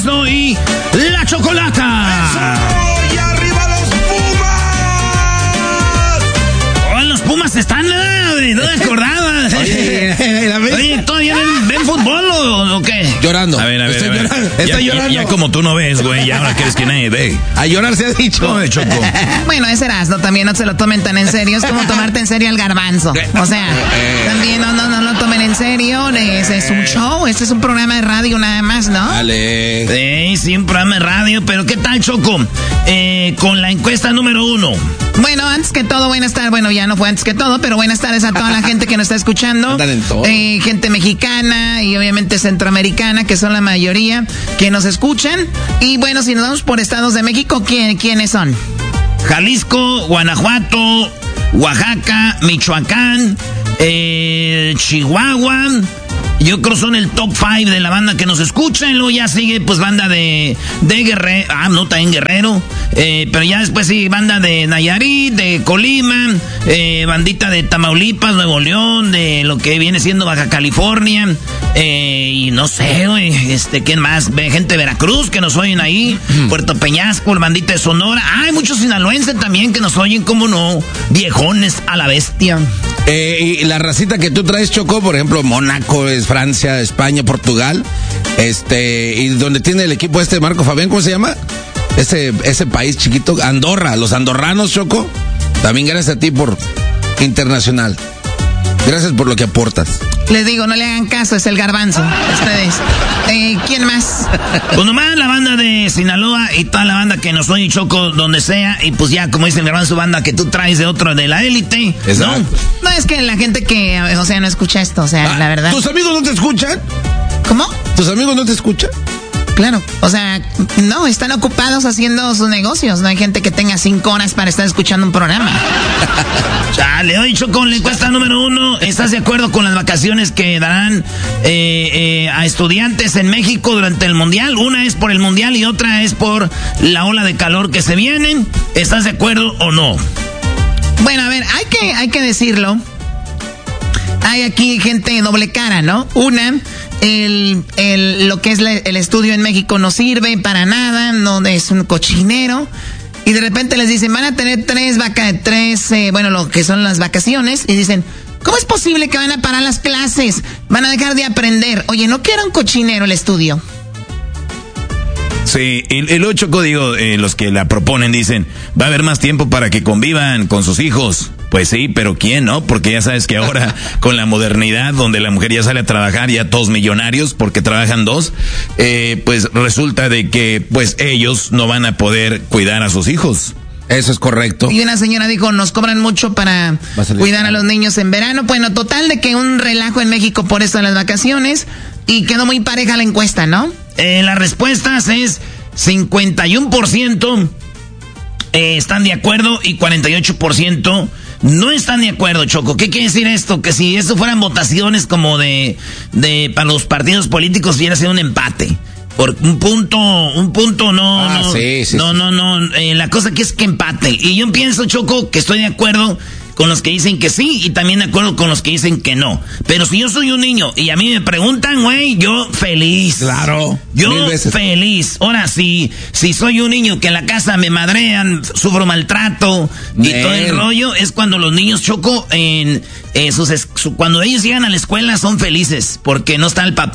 Y la chocolata. ¡Y arriba los Pumas! Oh, los Pumas están, no me acordaba. Oye, ¿todavía ven fútbol o qué? Llorando. A ver. Está llorando. Ya como tú no ves, güey, ya ahora quieres que nadie ve. A llorar se ha dicho. No, Choco. Bueno, ese Erasmo también no se lo tomen tan en serio. Es como tomarte en serio al garbanzo. O sea, también no lo tomen en serio. Es un show, este es un programa de radio nada más, ¿no? Dale. Sí, un programa de radio, pero ¿qué tal, Choco? Con la encuesta número 1. Bueno, antes que todo, buenas tardes. Bueno, ya no fue antes que todo, pero buenas tardes a toda la gente que nos está escuchando. Gente mexicana y obviamente centroamericana, que son la mayoría que nos escuchan. Y bueno, si nos vamos por estados de México, ¿quiénes son? Jalisco, Guanajuato, Oaxaca, Michoacán, Chihuahua. Yo creo son el top 5 de la banda que nos escucha. Y luego ya sigue, pues, banda de Guerrero. No, está en Guerrero. Pero ya después sí, banda de Nayarit, de Colima, bandita de Tamaulipas, Nuevo León, de lo que viene siendo Baja California. Y no sé, güey, ¿quién más? Gente de Veracruz que nos oyen ahí. Puerto Peñasco, bandita de Sonora. Hay muchos sinaloenses también que nos oyen, cómo no. Viejones a la bestia. Y la racita que tú traes, Choco, por ejemplo, Mónaco, Francia, España, Portugal, y donde tiene el equipo Marco Fabián, ¿cómo se llama? Ese país chiquito, Andorra, los andorranos, Choco, también gracias a ti por internacional. Gracias por lo que aportas. Les digo, no le hagan caso, es el garbanzo. Ustedes. ¿Quién más? Pues nomás la banda de Sinaloa y toda la banda que nos oye, Choco, donde sea. Y pues ya, como dice el garbanzo, banda que tú traes de otro de la élite. Exacto. No, es que la gente que, o sea, no escucha esto, o sea, la verdad. ¿Tus amigos no te escuchan? ¿Cómo? ¿Tus amigos no te escuchan? Claro, o sea, no, están ocupados haciendo sus negocios. No hay gente que tenga 5 horas para estar escuchando un programa. Chale, hoy Choco, la encuesta número 1. ¿Estás de acuerdo con las vacaciones que darán a estudiantes en México durante el Mundial? Una es por el Mundial y otra es por la ola de calor que se vienen. ¿Estás de acuerdo o no? Bueno, a ver, hay que decirlo. Hay aquí gente de doble cara, ¿no? Una, lo que es el estudio en México no sirve para nada, no es un cochinero. Y de repente les dicen, van a tener lo que son las vacaciones. Y dicen, ¿cómo es posible que van a parar las clases? Van a dejar de aprender. Oye, ¿no que era un cochinero el estudio? Sí, y luego, Choco, digo, los que la proponen dicen, va a haber más tiempo para que convivan con sus hijos. Pues sí, pero ¿quién, no? Porque ya sabes que ahora con la modernidad, donde la mujer ya sale a trabajar, ya todos millonarios porque trabajan 2, pues resulta de que pues ellos no van a poder cuidar a sus hijos. Eso es correcto. Y una señora dijo, nos cobran mucho para cuidar a los niños en verano. Bueno, total de que un relajo en México por esto de las vacaciones. Y quedó muy pareja la encuesta, ¿no? Las respuestas es 51% están de acuerdo y 48% no están de acuerdo, Choco. ¿Qué quiere decir esto? Que si eso fueran votaciones como de para los partidos políticos, hubiera sido un empate. Por un punto no. Sí. No. La cosa aquí es que empate. Y yo pienso, Choco, que estoy de acuerdo con los que dicen que sí y también de acuerdo con los que dicen que no. Pero si yo soy un niño y a mí me preguntan, güey, yo feliz. Claro. Yo feliz. Ahora, si soy un niño que en la casa me madrean, sufro maltrato y todo el rollo, es cuando los niños, Choco, cuando ellos llegan a la escuela son felices porque no está el papá